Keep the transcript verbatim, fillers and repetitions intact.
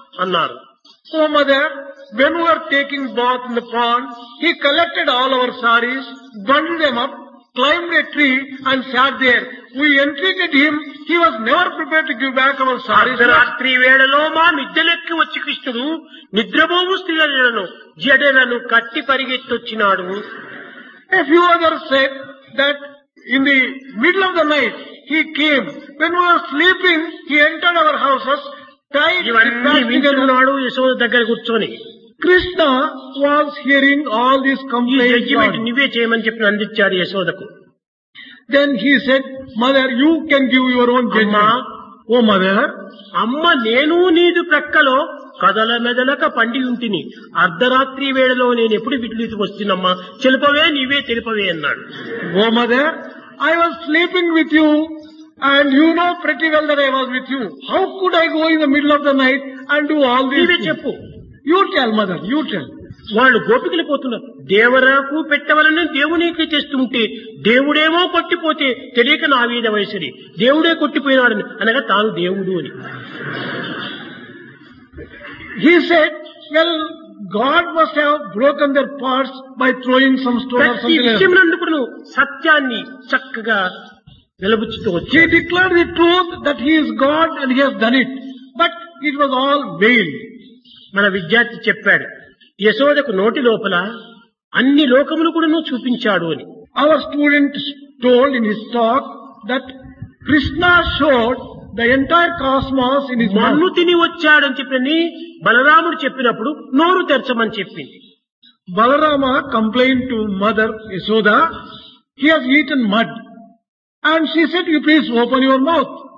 అన్నారు. Oh mother, when we were taking bath in the pond, he collected all our saris, bundled them up, climbed a tree and sat there. We entreated him. He was never prepared to give back our saris. అర్ధరాత్రి వేళలో మా మిద్దెలెక్కి వచ్చి కృష్ణుడు నిద్రపోవు స్త్రీలను జడలను కట్టి పరిగెత్తొచ్చినాడు. A few others said that in the middle of the night he came. When we were sleeping, he entered our houses, tied ఇవన్నీ వింటున్నాడు యశోద దగ్గర కూర్చొని. Krishna was hearing all these ఈ complaints. జడ్జిమెంట్ నువ్వే చేయమని చెప్పి అందించాడు యశోదకు. Then he said, Mother, you can give your own judgment. Oh mother, అమ్మ నేను నీదు ప్రక్కలో కదల మెదలక పండి ఉంటిని. అర్ధరాత్రి వేళలో నేను ఎప్పుడు విట్లికి వస్తున్నమ్మా, తెలుపవే నీవే తెలుపవే అన్నాడు. oh mother, I was sleeping with you and you know pretty well that I was with you. How could I go in the middle of the night and do all these నీవే things? చెప్పు. You tell mother, you tell. వాళ్ళు గోపికలు పోతున్నారు. దేవరకు పెట్టవలని దేవునికి తెస్తుంటే దేవుడేమో కొట్టిపోతే తెలియక నా వీధ వయసుని దేవుడే కొట్టిపోయినాడని అనగా తాను దేవుడు అని. He said, well, God must have broken their parts by throwing some stone or ప్రతి something else. విషయంలో సత్యాన్ని చక్కగా నిలబుచ్చుతూ వచ్చి He declared the truth that he is God and he has done it. But it was all veiled. మన విద్యార్థి చెప్పాడు, యశోదకు నోటి లోపల అన్ని లోకములు కూడా నువ్వు చూపించాడు అని. Our student told in his talk that Krishna showed the entire cosmos in his మన్ను mouth. తిని వచ్చాడని చెప్పని బలరాముడు చెప్పినప్పుడు నోరు తెరచమని చెప్పింది. Balarama complained to mother Yashoda, he has eaten mud. And she said, you please open your mouth.